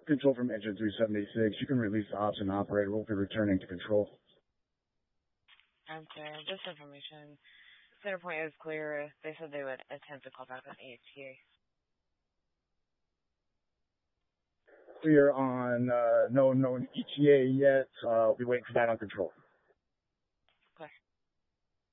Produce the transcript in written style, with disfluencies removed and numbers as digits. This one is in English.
Control from Engine 376. You can release the ops and operator will be returning to control. Okay, this information. Center point is clear. They said they would attempt to call back on ETA. Clear on no known ETA yet. We'll be waiting for that on control.